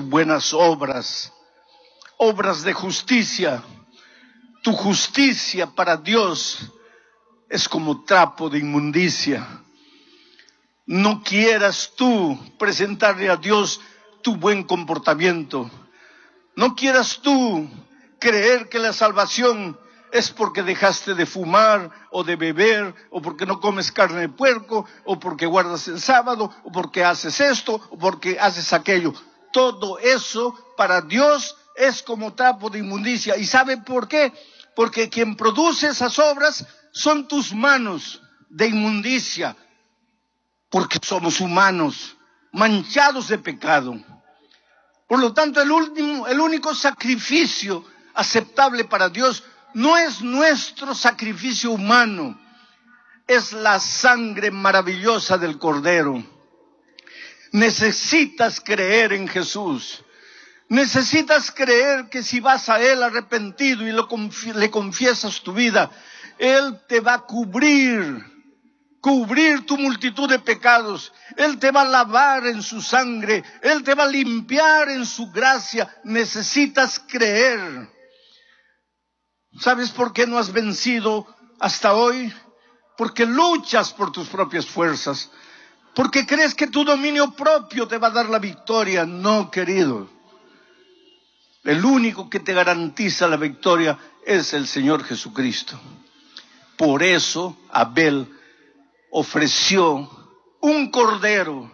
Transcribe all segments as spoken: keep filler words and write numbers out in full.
buenas obras, obras de justicia. Tu justicia para Dios es como trapo de inmundicia. No quieras tú presentarle a Dios tu buen comportamiento. No quieras tú creer que la salvación es porque dejaste de fumar o de beber, o porque no comes carne de puerco, o porque guardas el sábado, o porque haces esto, o porque haces aquello. Todo eso para Dios es como trapo de inmundicia. ¿Y sabe por qué? Porque quien produce esas obras son tus manos de inmundicia, porque somos humanos, manchados de pecado. Por lo tanto, el último, el único sacrificio aceptable para Dios no es nuestro sacrificio humano, es la sangre maravillosa del Cordero. Necesitas creer en Jesús. Necesitas creer que si vas a Él arrepentido y lo confi- le confiesas tu vida, Él te va a cubrir, cubrir tu multitud de pecados. Él te va a lavar en su sangre, Él te va a limpiar en su gracia. Necesitas creer. ¿Sabes por qué no has vencido hasta hoy? Porque luchas por tus propias fuerzas. Porque crees que tu dominio propio te va a dar la victoria. No, querido. El único que te garantiza la victoria es el Señor Jesucristo. Por eso Abel ofreció un cordero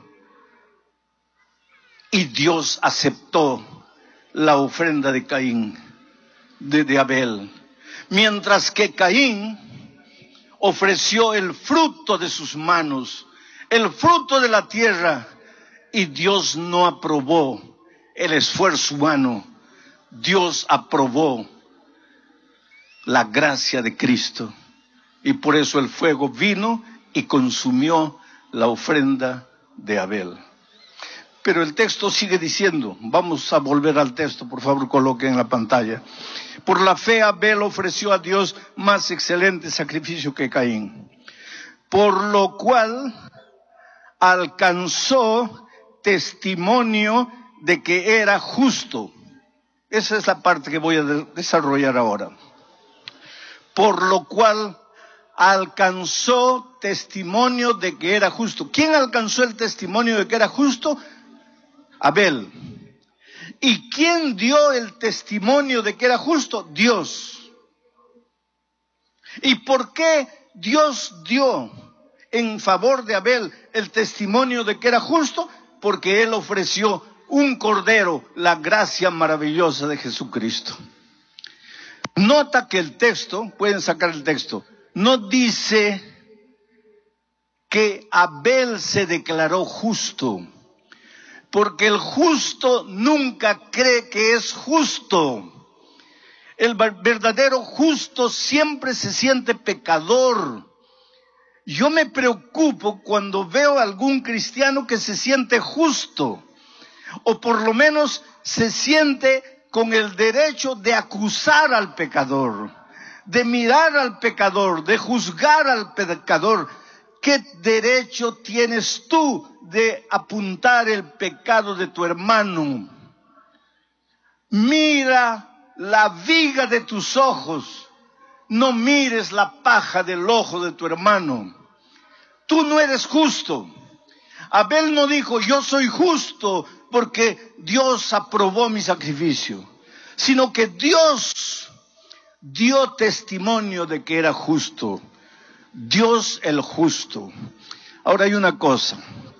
y Dios aceptó la ofrenda de Caín, de, de Abel. Mientras que Caín ofreció el fruto de sus manos, el fruto de la tierra, y Dios no aprobó el esfuerzo humano. Dios aprobó la gracia de Cristo, y por eso el fuego vino y consumió la ofrenda de Abel. Pero el texto sigue diciendo, vamos a volver al texto, por favor coloquen en la pantalla. Por la fe Abel ofreció a Dios más excelente sacrificio que Caín, por lo cual alcanzó testimonio de que era justo. Esa es la parte que voy a de- desarrollar ahora. Por lo cual alcanzó testimonio de que era justo. ¿Quién alcanzó el testimonio de que era justo? Abel. ¿Y quién dio el testimonio de que era justo? Dios. ¿Y por qué Dios dio en favor de Abel el testimonio de que era justo? Porque él ofreció un cordero, la gracia maravillosa de Jesucristo. Nota que el texto, pueden sacar el texto, no dice que Abel se declaró justo, porque el justo nunca cree que es justo. El verdadero justo siempre se siente pecador. Yo me preocupo cuando veo a algún cristiano que se siente justo, o por lo menos se siente con el derecho de acusar al pecador, de mirar al pecador, de juzgar al pecador. ¿Qué derecho tienes tú de apuntar el pecado de tu hermano? Mira la viga de tus ojos, no mires la paja del ojo de tu hermano. Tú no eres justo. Abel no dijo, yo soy justo porque Dios aprobó mi sacrificio, sino que Dios dio testimonio de que era justo. Dios el justo. Ahora hay una cosa.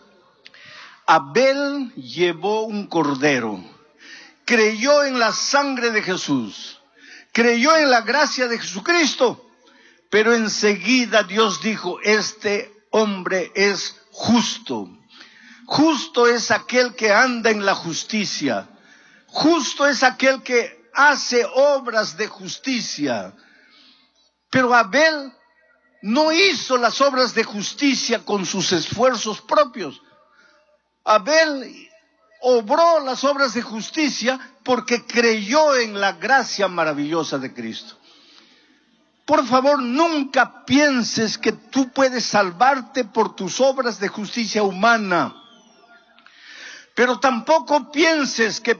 Abel llevó un cordero, creyó en la sangre de Jesús, creyó en la gracia de Jesucristo, pero enseguida Dios dijo, este hombre es justo. Justo es aquel que anda en la justicia. Justo es aquel que hace obras de justicia. Pero Abel no hizo las obras de justicia con sus esfuerzos propios. Abel obró las obras de justicia porque creyó en la gracia maravillosa de Cristo. Por favor, nunca pienses que tú puedes salvarte por tus obras de justicia humana. Pero tampoco pienses que